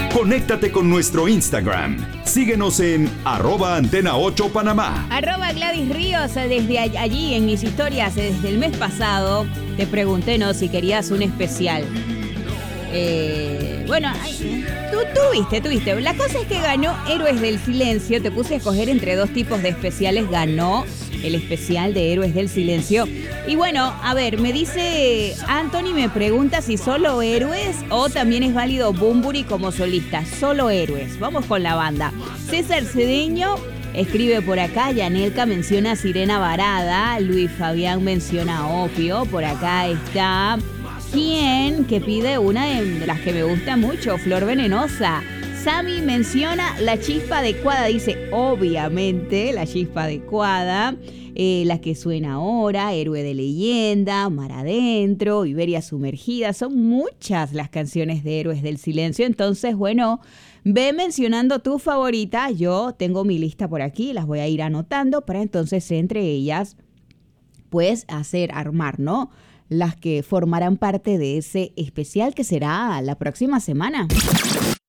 Conéctate con nuestro Instagram. Síguenos en @Antena8Panamá. @Gladys Ríos, desde allí en mis historias, desde el mes pasado, te pregunté, ¿no?, si querías un especial. Bueno, tú viste. La cosa es que ganó Héroes del Silencio. Te puse a escoger entre dos tipos de especiales. Ganó el especial de Héroes del Silencio. Y bueno, a ver, me dice Anthony, me pregunta si solo Héroes o también es válido Bunbury como solista. Solo Héroes. Vamos con la banda. César Cedeño escribe por acá. Yanelka menciona a Sirena Varada. Luis Fabián menciona a Opio. Por acá está quien que pide una de las que me gusta mucho, Flor Venenosa. Sammy menciona La Chispa Adecuada, dice, obviamente, La Chispa Adecuada, la que suena ahora, Héroe de Leyenda, Mar Adentro, Iberia Sumergida, son muchas las canciones de Héroes del Silencio, entonces, bueno, ve mencionando tu favorita, yo tengo mi lista por aquí, las voy a ir anotando para entonces entre ellas, pues, armar, ¿no?, las que formarán parte de ese especial que será la próxima semana.